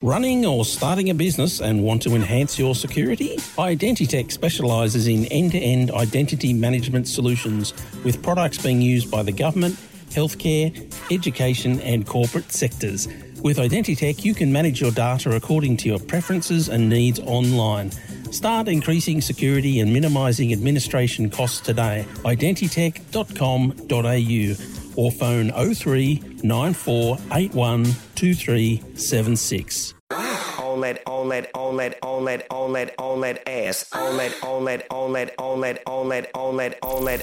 Running or starting a business and want to enhance your security? Identitech specialises in end-to-end identity management solutions with products being used by the government, healthcare, education and corporate sectors. With Identitech, you can manage your data according to your preferences and needs online. Start increasing security and minimising administration costs today. Identitech.com.au or phone 03 94 81 2376. On that ass. On that